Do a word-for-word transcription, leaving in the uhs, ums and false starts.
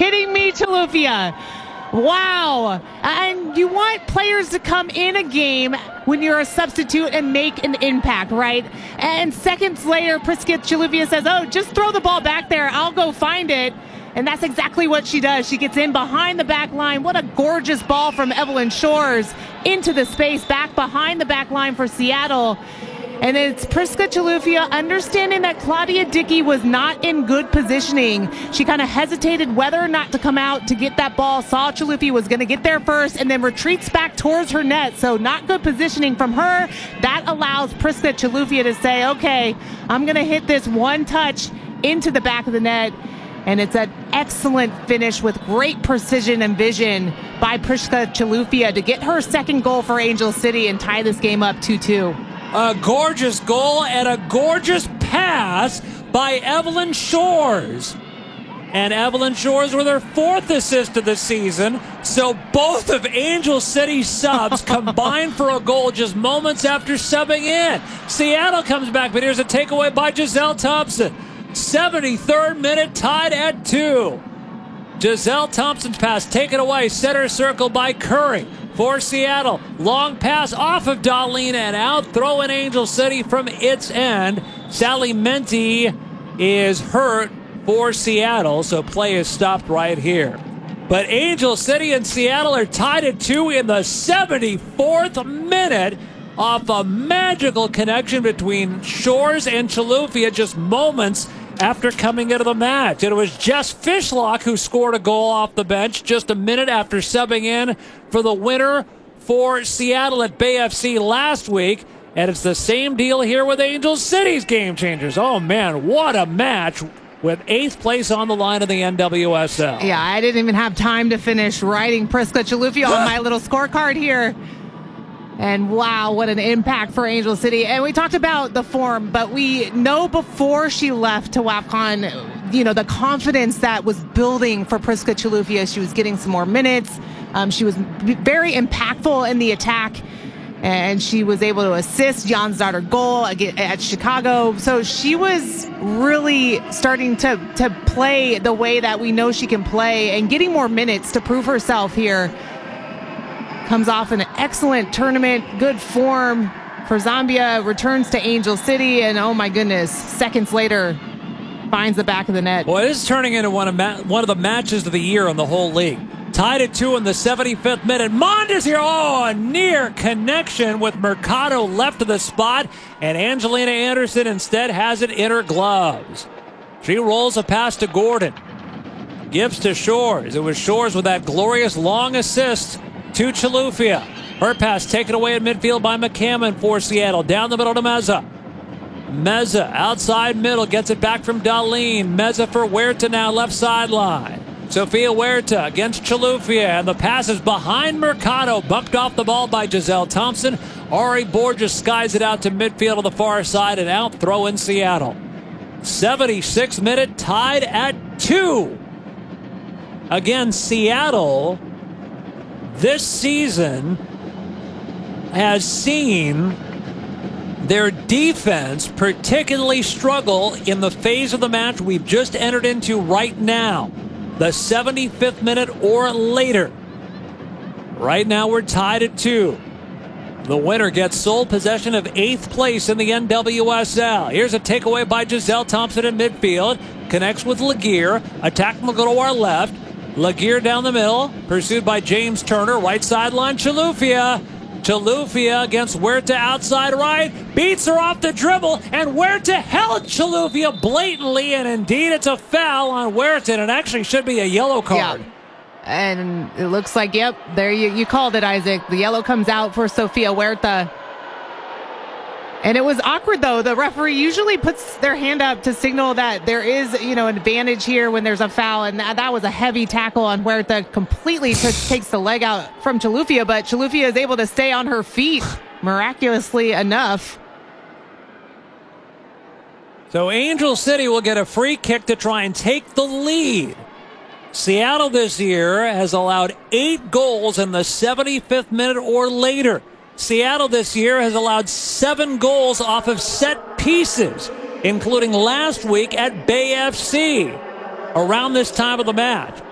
kidding me, Chilufya? Wow. And you want players to come in a game when you're a substitute and make an impact, right? And seconds later, Priska Chilufya says, oh, just throw the ball back there. I'll go find it. And that's exactly what she does. She gets in behind the back line. What a gorgeous ball from Evelyn Shores into the space back behind the back line for Seattle. And it's Priska Chilufya understanding that Claudia Dickey was not in good positioning. She kind of hesitated whether or not to come out to get that ball, saw Chilufya was going to get there first, and then retreats back towards her net. So not good positioning from her. That allows Priska Chilufya to say, okay, I'm going to hit this one touch into the back of the net. And it's an excellent finish with great precision and vision by Priska Chilufya to get her second goal for Angel City and tie this game up two two. A gorgeous goal and a gorgeous pass by Evelyn Shores. And Evelyn Shores with her fourth assist of the season. So both of Angel City's subs combined for a goal just moments after subbing in. Seattle comes back, but here's a takeaway by Giselle Thompson. seventy-third minute, tied at two. Giselle Thompson's pass taken away, center circle by Curry. For Seattle, long pass off of Darlene and out, throwing Angel City from its end. Sally Menti is hurt for Seattle, so play is stopped right here. But Angel City and Seattle are tied at two in the seventy-fourth minute off a magical connection between Shores and Chilufya just moments after coming into the match. And it was Jess Fishlock who scored a goal off the bench just a minute after subbing in for the winner for Seattle at Bay F C last week. And it's the same deal here with Angel City's Game Changers. Oh, man, what a match with eighth place on the line in the N W S L. Yeah, I didn't even have time to finish writing Priska Chilufya on my little scorecard here. And wow, what an impact for Angel City. And we talked about the form, but we know before she left to WAPCON, you know, the confidence that was building for Priska Chilufya. She was getting some more minutes. Um, she was very impactful in the attack. And she was able to assist Jan's daughter goal at Chicago. So she was really starting to, to play the way that we know she can play and getting more minutes to prove herself here. Comes off an excellent tournament, good form for Zambia, returns to Angel City, and oh my goodness, seconds later, finds the back of the net. Well, it is turning into one of, ma- one of the matches of the year in the whole league. Tied at two in the seventy-fifth minute. Mondes here. Oh, a near connection with Mercado left of the spot, and Angelina Anderson instead has it in her gloves. She rolls a pass to Gordon. Gives to Shores. It was Shores with that glorious long assist to Chilufya. Her pass taken away at midfield by McCammon for Seattle. Down the middle to Meza. Meza outside middle gets it back from Darlene. Meza for Huerta now left sideline. Sofia Huerta against Chilufya, and the pass is behind Mercado. Bumped off the ball by Giselle Thompson. Ari Borges skies it out to midfield on the far side and out. Throw in Seattle. seventy-sixth minute, tied at two. Again, Seattle this season has seen their defense particularly struggle in the phase of the match we've just entered into right now. The seventy-fifth minute or later. Right now we're tied at two. The winner gets sole possession of eighth place in the N W S L. Here's a takeaway by Giselle Thompson in midfield. Connects with Laguerre. Attack will go to our left. Laguerre down the middle. Pursued by James Turner. Right sideline, Chilufya. Chilufya against Huerta outside right. Beats her off the dribble. And Huerta held Chilufya blatantly. And indeed, it's a foul on Huerta. And it actually should be a yellow card. Yeah. And it looks like, yep, there you, you called it, Isaac. The yellow comes out for Sofia Huerta. And it was awkward, though. The referee usually puts their hand up to signal that there is, you know, an advantage here when there's a foul. And that, that was a heavy tackle on Huerta. Completely t- takes the leg out from Chilufya. But Chilufya is able to stay on her feet, miraculously enough. So Angel City will get a free kick to try and take the lead. Seattle this year has allowed eight goals in the seventy-fifth minute or later. Seattle this year has allowed seven goals off of set pieces, including last week at Bay F C around this time of the match.